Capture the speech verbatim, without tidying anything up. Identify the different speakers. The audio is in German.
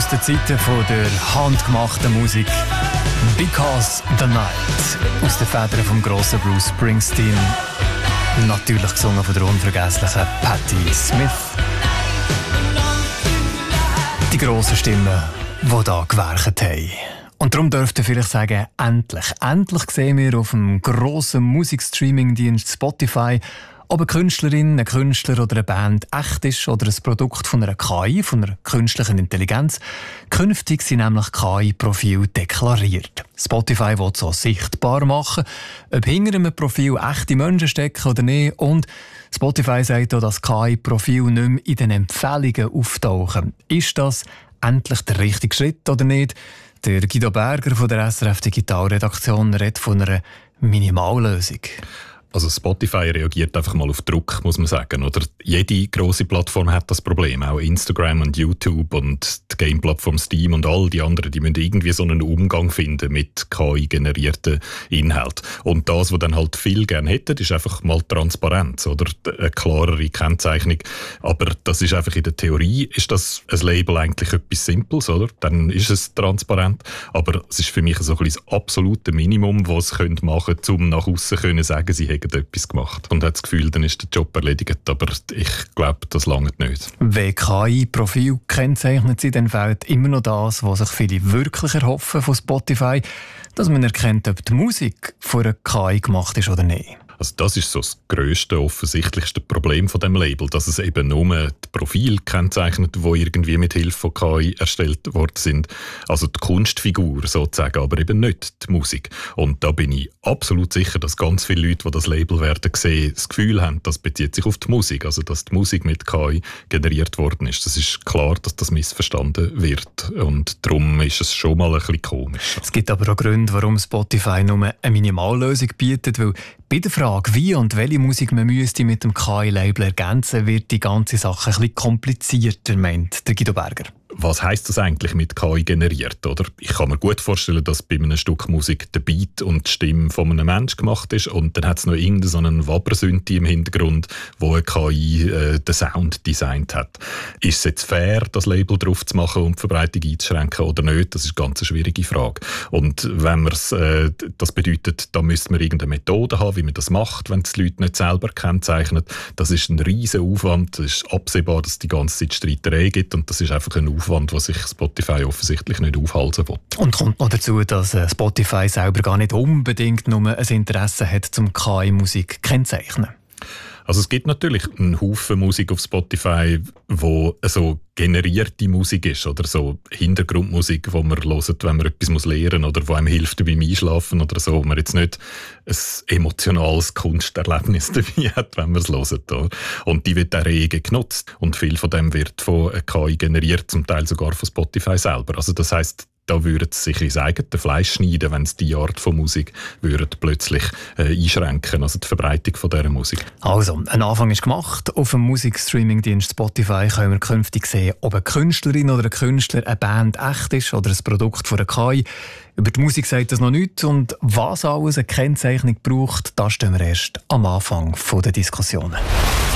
Speaker 1: aus den Zeiten von der handgemachten Musik. Because the Night aus den Federn vom grossen Bruce Springsteen. Natürlich gesungen von der unvergesslichen Patti Smith. Die grossen Stimmen, die da gewerkt haben. Und darum dürfte ich vielleicht sagen, endlich. Endlich sehen wir auf dem grossen Musikstreaming-Dienst Spotify, ob eine Künstlerin, ein Künstler oder eine Band echt ist oder ein Produkt von einer K I, von einer künstlichen Intelligenz. Künftig sind nämlich K I-Profile deklariert. Spotify will so sichtbar machen, ob hinter einem Profil echte Menschen stecken oder nicht. Und Spotify sagt auch, dass K I-Profile nicht mehr in den Empfehlungen auftauchen. Ist das endlich der richtige Schritt oder nicht? Der Guido Berger von der S R F Digitalredaktion redet von einer Minimallösung.
Speaker 2: Also Spotify reagiert einfach mal auf Druck, muss man sagen. Oder jede grosse Plattform hat das Problem. Auch Instagram und YouTube und die Game-Plattform Steam und all die anderen, die müssen irgendwie so einen Umgang finden mit K I-generierten Inhalt. Und das, was dann halt viel gerne hätten, ist einfach mal Transparenz oder eine klarere Kennzeichnung. Aber das ist einfach in der Theorie, ist das ein Label eigentlich etwas Simples, oder? Dann ist es transparent. Aber es ist für mich so ein bisschen das absolute Minimum, was sie machen können, um nach aussen zu sagen, sie haben etwas gemacht und hat das Gefühl, dann ist der Job erledigt. Aber ich glaube, das langt nicht.
Speaker 1: Wenn K I-Profil kennzeichnet sie, dann fehlt immer noch das, was sich viele wirklich erhoffen von Spotify, dass man erkennt, ob die Musik von einer K I gemacht ist oder nicht.
Speaker 2: Also das ist so das grösste, offensichtlichste Problem von dem Label, dass es eben nur die Profile kennzeichnet, die irgendwie mit Hilfe von K I erstellt worden sind. Also die Kunstfigur sozusagen, aber eben nicht die Musik. Und da bin ich absolut sicher, dass ganz viele Leute, die das Label werden sehen, das Gefühl haben, das bezieht sich auf die Musik. Also dass die Musik mit K I generiert worden ist. Das ist klar, dass das missverstanden wird. Und darum ist es schon mal ein bisschen komisch.
Speaker 1: Es gibt aber auch Gründe, warum Spotify nur eine Minimallösung bietet, weil bei der Frage, wie und welche Musik man müsste mit dem K I-Label ergänzen, wird die ganze Sache ein bisschen komplizierter, meint der Guido Berger.
Speaker 2: Was heisst das eigentlich mit K I generiert? Oder? Ich kann mir gut vorstellen, dass bei einem Stück Musik der Beat und die Stimme von einem Menschen gemacht ist und dann hat es noch irgendeinen so einen Wabbersynthi im Hintergrund, wo eine K I äh, den Sound designt hat. Ist es jetzt fair, das Label drauf zu machen und die Verbreitung einzuschränken oder nicht? Das ist eine ganz schwierige Frage. Und wenn man's, äh, das bedeutet, da müsste man irgendeine Methode haben, wie man das macht, wenn es die Leute nicht selber kennzeichnet. Das ist ein riesen Aufwand. Es ist absehbar, dass es die ganze Zeit Streiterei gibt und das ist einfach ein Aufwand, was sich Spotify offensichtlich nicht aufhalten will.
Speaker 1: Und kommt noch dazu, dass Spotify selber gar nicht unbedingt nur ein Interesse hat, zum K I-Musik kennzeichnen.
Speaker 2: Also es gibt natürlich einen Haufen Musik auf Spotify, wo so generierte Musik ist oder so Hintergrundmusik, die man hört, wenn man etwas lernen muss oder wo einem hilft beim Einschlafen oder so, wo man jetzt nicht ein emotionales Kunsterlebnis dabei hat, wenn man es hört. Und die wird auch rege genutzt und viel von dem wird von K I generiert, zum Teil sogar von Spotify selber. Also das heisst, da würden sie sich ins eigene Fleisch schneiden, wenn sie diese Art von Musik würden plötzlich äh, einschränken, also die Verbreitung von dieser Musik.
Speaker 1: Also, ein Anfang ist gemacht. Auf dem Musikstreaming-Dienst Spotify können wir künftig sehen, ob eine Künstlerin oder ein Künstler eine Band echt ist oder ein Produkt von einer K I. Über die Musik sagt das noch nichts und was alles eine Kennzeichnung braucht, das stehen wir erst am Anfang der Diskussionen.